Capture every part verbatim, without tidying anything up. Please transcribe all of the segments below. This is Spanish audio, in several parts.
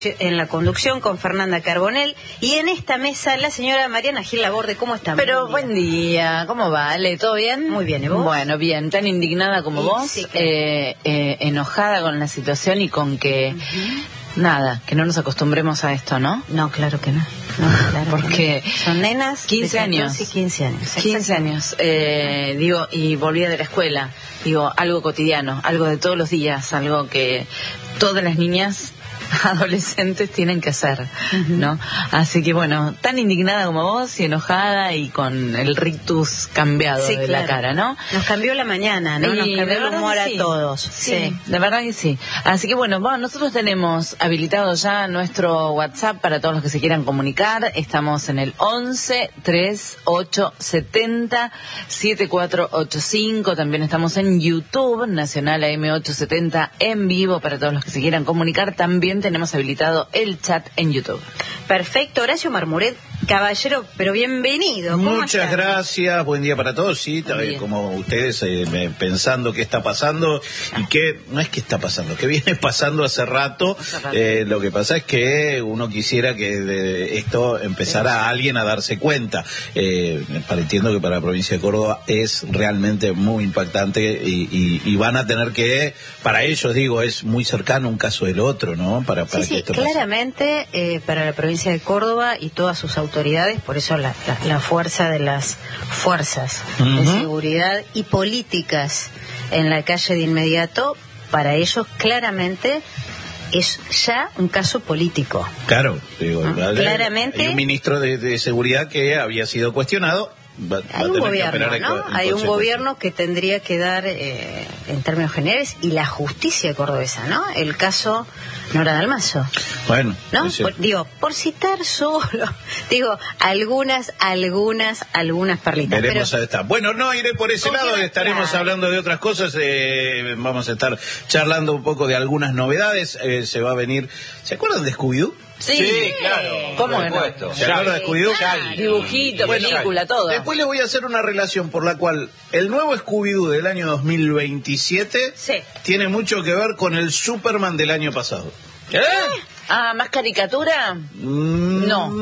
En la conducción con Fernanda Carbonell y en esta mesa la señora Mariana Gil Laborde. ¿Cómo está? Pero buen día, ¿cómo va, Ale? ¿Todo bien? Muy bien, ¿y vos? Bueno, bien, tan indignada como Sí, vos, sí, claro. eh, eh, enojada con la situación y con que, uh-huh. nada, que no nos acostumbremos a esto, ¿no? No, claro que no. No, claro porque que no. Son nenas quince años. Sí, quince años. quince años, eh, digo, y volvía de la escuela, digo, algo cotidiano, algo de todos los días, algo que todas las niñas adolescentes tienen que hacer, uh-huh. ¿no? Así que bueno, tan indignada como vos y enojada y con el rictus cambiado sí, de claro. la cara, ¿no? Nos cambió la mañana, ¿no? Nos y cambió el humor sí. a todos. Sí, sí, de verdad que sí. Así que bueno, bueno, nosotros tenemos habilitado ya nuestro WhatsApp para todos los que se quieran comunicar. Estamos en el once, tres, ocho, setenta, setenta y cuatro ochenta y cinco. También estamos en YouTube, Nacional A M ochocientos setenta en vivo para todos los que se quieran comunicar. También tenemos habilitado el chat en YouTube. Perfecto. Horacio Marmuret, caballero, pero bienvenido. ¿Cómo Muchas está? gracias, buen día para todos. Sí, eh, como ustedes eh, pensando qué está pasando y qué, no es que está pasando, que viene pasando hace rato. Eh, lo que pasa es que uno quisiera que de esto empezara alguien a darse cuenta. Eh, entiendo que para la provincia de Córdoba es realmente muy impactante y, y, y van a tener que, para ellos digo, es muy cercano un caso del otro, ¿no? Para, para sí, que sí, esto claramente eh, para la provincia de Córdoba y todas sus autoridades, por eso la, la, la fuerza de las fuerzas uh-huh. de seguridad y políticas en la calle de inmediato, para ellos claramente es ya un caso político. Claro, digo, ¿no? ¿vale? Claramente. Hay un ministro de, de seguridad que había sido cuestionado. Va, hay va un gobierno, el, ¿no? el hay un gobierno que tendría que dar, eh, en términos generales, y la justicia cordobesa, ¿no? El caso Nora Dalmazo. Bueno, ¿no? sí. Por, digo, por citar solo, digo, algunas, algunas, algunas perlitas. Veremos pero, a estar. Bueno, no iré por ese lado, estaremos claro. hablando de otras cosas, eh, vamos a estar charlando un poco de algunas novedades, eh, se va a venir, ¿se acuerdan de Scooby-Doo? Sí, sí, claro. ¿Cómo no? no? ¿Se acuerdan de Scooby-Doo? Dibujito, bueno, película, todo. Después les voy a hacer una relación por la cual el nuevo Scooby-Doo del año dos mil veintisiete sí. tiene mucho que ver con el Superman del año pasado. ¿Eh? Ah, ¿más caricatura? Mm, no.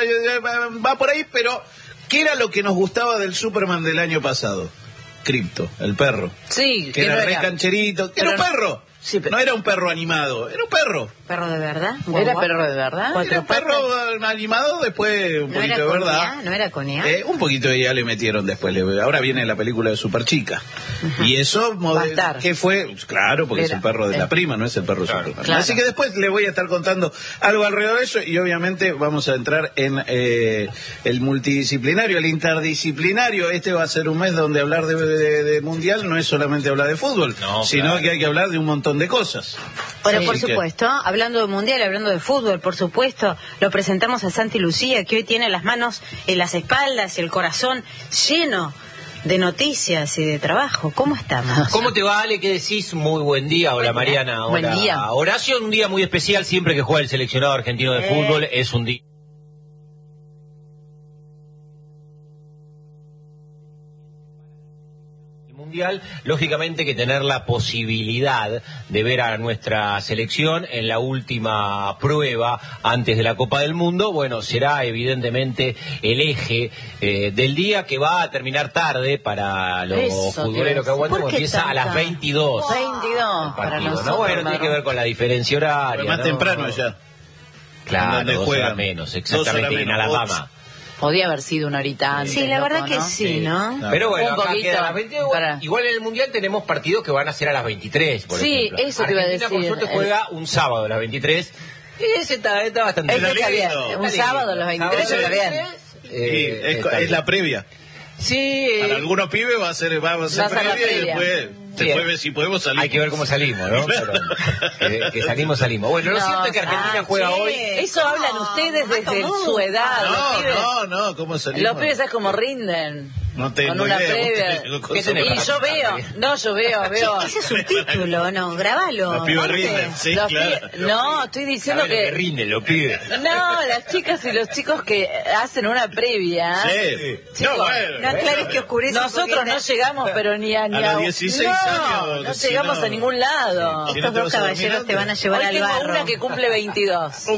Va por ahí, pero ¿qué era lo que nos gustaba del Superman del año pasado? Crypto, el perro. Sí, que era no re era? cancherito. Era pero un perro. Sí, pero... No era un perro animado, era un perro. ¿Perro de verdad? ¿Era perro de verdad? Era un perro animado, después un ¿No poquito era de verdad. Conia? ¿No era Conia? Eh, un poquito de ya le metieron después. Le, ahora viene la película de Super Chica. Uh-huh. Y eso, ¿qué fue? Claro, porque era, es el perro de eh. la prima, no es el perro de claro, Superman. Claro. Así que después le voy a estar contando algo alrededor de eso y obviamente vamos a entrar en eh, el multidisciplinario, el interdisciplinario. Este va a ser un mes donde hablar de, de, de mundial no es solamente hablar de fútbol, no, sino claro. que hay que hablar de un montón de cosas. Bueno, sí, por supuesto, que... hablando de mundial, hablando de fútbol, por supuesto, lo presentamos a Santi Lucía, que hoy tiene las manos en las espaldas y el corazón lleno de noticias y de trabajo. ¿Cómo estamos? ¿Cómo te va, Ale? ¿Qué decís? Muy buen día. Hola, buen día. Mariana. Hola. Buen día. Horacio, un día muy especial, siempre que juega el seleccionado argentino de eh... fútbol, es un día... mundial, lógicamente que tener la posibilidad de ver a nuestra selección en la última prueba antes de la Copa del Mundo, bueno, será evidentemente el eje eh, del día, que va a terminar tarde para los Eso, futboleros que aguantan, empieza tanta? a las veintidós. veintidós, partido, para nosotros, ¿no? Bueno, tiene que ver con la diferencia horaria. Pero más ¿no? temprano ya. Claro, dos horas menos, exactamente, menos, en Alabama. ocho. Podía haber sido una horita antes. Sí, la verdad loco, que ¿no? sí, ¿no? no. Pero bueno, un acá poquito queda a las veintidós. para... Igual en el Mundial tenemos partidos que van a ser a las veintitrés, por sí, ejemplo. eso te iba a decir. Argentina, por suerte, juega un sábado a las veintitrés. Y ese está, está bastante bien. Está bien. Un está sábado a las veintitrés está bien. Eh, es, es bien. La previa. Sí. Eh, Para algunos pibes va a ser, va a ser va previa, a previa y después... Después, si podemos salir. Hay que ver cómo salimos, ¿no? Pero, que, que salimos, salimos. Bueno, lo no, cierto es que Argentina ah, juega che, hoy. Eso hablan ustedes desde su edad. No, los pibes, no, no, ¿cómo salimos? Los pibes es como rinden. No tengo con una idea, previa. ¿Qué tenés Y para yo veo, no, yo veo, veo. Ese es un título, ¿no? Grabalo. Los pibes ponte. rinden, sí, Los claro. pi- no, estoy diciendo ¿Sabés lo que... que rinden los pibes? No, las chicas y los chicos que hacen una previa. Sí. Chicos, No, bueno, No aclares que oscurece un Nosotros poquito. no llegamos, pero ni a... Ni A los dieciséis no, años, no si llegamos no- a ningún lado. Si no Estos te dos vas a dormir caballeros te antes. van a llevar Hoy al tengo barro. una que cumple veintidós.